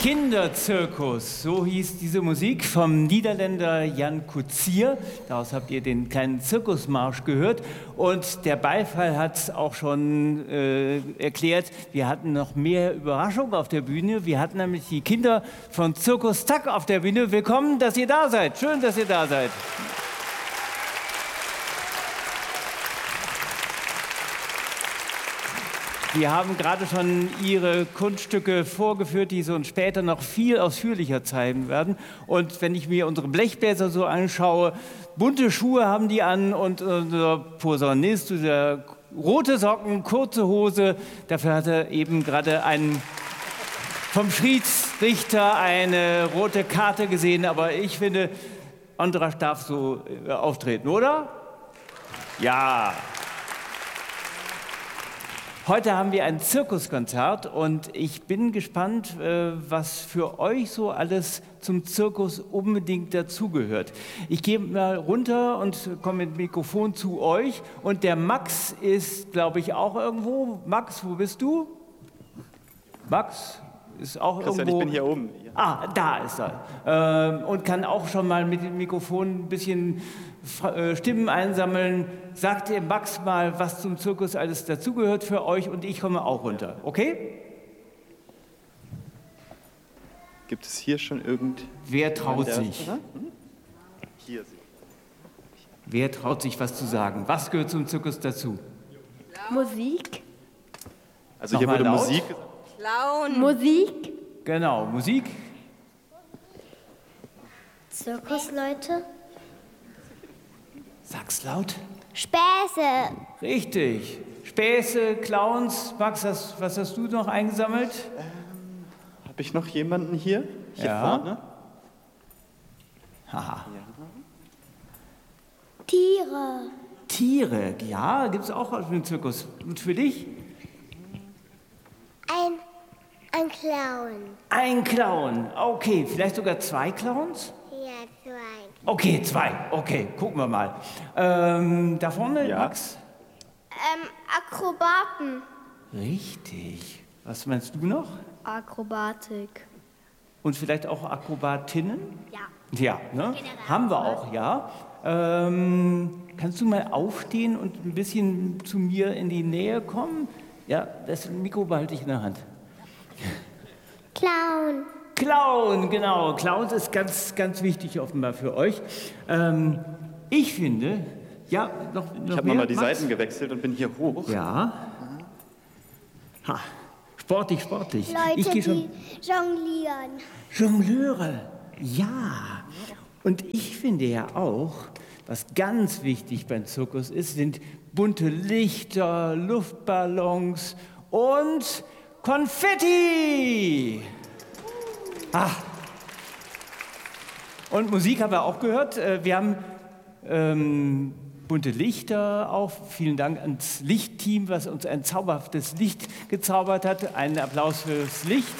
Kinderzirkus, so hieß diese Musik vom Niederländer Jan Koetsier. Daraus habt ihr den kleinen Zirkusmarsch gehört. Und der Beifall hat es auch schon erklärt, wir hatten noch mehr Überraschungen auf der Bühne. Wir hatten nämlich die Kinder von Zirkus Tack auf der Bühne. Willkommen, dass ihr da seid. Schön, dass ihr da seid. Die haben gerade schon ihre Kunststücke vorgeführt, die sie uns später noch viel ausführlicher zeigen werden. Und wenn ich mir unsere Blechbläser so anschaue, bunte Schuhe haben die an und unser Posaunist, der rote Socken, kurze Hose, dafür hat er eben gerade vom Schiedsrichter eine rote Karte gesehen. Aber ich finde, Andras darf so auftreten, oder? Ja. Heute haben wir ein Zirkuskonzert und ich bin gespannt, was für euch so alles zum Zirkus unbedingt dazugehört. Ich gehe mal runter und komme mit dem Mikrofon zu euch und der Max ist, glaube ich, auch irgendwo. Max, wo bist du? Max ist auch Christian, irgendwo. ich bin hier oben. Ah, da ist er. Und kann auch schon mal mit dem Mikrofon ein bisschen Stimmen einsammeln. Sagt ihr Max mal, was zum Zirkus alles dazugehört für euch und ich komme auch runter. Okay? Gibt es hier schon Wer traut sich? Hier. Wer traut sich, was zu sagen? Was gehört zum Zirkus dazu? Musik. Also hier Nochmal wurde laut. Musik. Clown. Musik. Genau, Musik. Zirkusleute. Sag's laut. Späße. Richtig. Späße, Clowns. Max, was hast du noch eingesammelt? Habe ich noch jemanden hier? Hier Ja. vorne? Haha. Tiere. Tiere, ja, gibt es auch im Zirkus. Und für dich? Ein Clown. Ein Clown. Okay, vielleicht sogar 2 Clowns? Ja, 2. Okay, 2. Okay, gucken wir mal. Da vorne, Ja. Max? Akrobaten. Richtig. Was meinst du noch? Akrobatik. Und vielleicht auch Akrobatinnen? Ja. Ja, ne? Haben wir auch, ja. Kannst du mal aufstehen und ein bisschen zu mir in die Nähe kommen? Ja, das Mikro behalte ich in der Hand. Clown. Clown, genau. Clown ist ganz, ganz wichtig offenbar für euch. Ich finde, ja, noch Ich habe mehr, nochmal die Max? Seiten gewechselt und bin hier hoch. Ja. Ha, sportlich, sportlich. Ich Leute, gehe schon. die jonglieren. Jongleure, ja. Und ich finde ja auch, was ganz wichtig beim Zirkus ist, sind bunte Lichter, Luftballons und Konfetti. Ah. Und Musik haben wir auch gehört. Wir haben bunte Lichter auch. Vielen Dank ans Lichtteam, was uns ein zauberhaftes Licht gezaubert hat. Einen Applaus fürs Licht.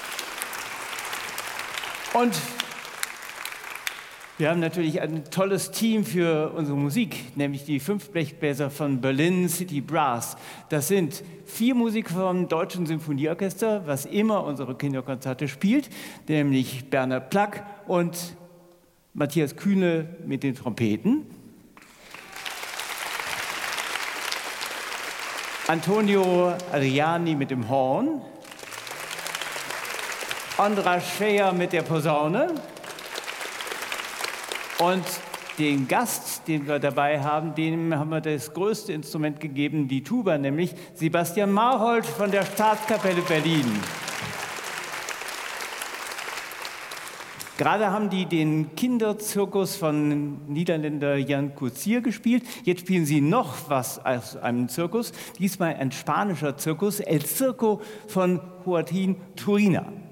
Und wir haben natürlich ein tolles Team für unsere Musik, nämlich die 5 Blechbläser von Berlin City Brass. Das sind 4 Musiker vom Deutschen Symphonieorchester, was immer unsere Kinderkonzerte spielt, nämlich Bernhard Plack und Matthias Kühne mit den Trompeten, Antonio Adriani mit dem Horn, Andras Scheer mit der Posaune und den Gast, den wir dabei haben, dem haben wir das größte Instrument gegeben, die Tuba, nämlich Sebastian Marhold von der Staatskapelle Berlin. Gerade haben die den Kinderzirkus von Niederländer Jan Koetsier gespielt. Jetzt spielen sie noch was aus einem Zirkus. Diesmal ein spanischer Zirkus, El Circo von Joaquín Turina.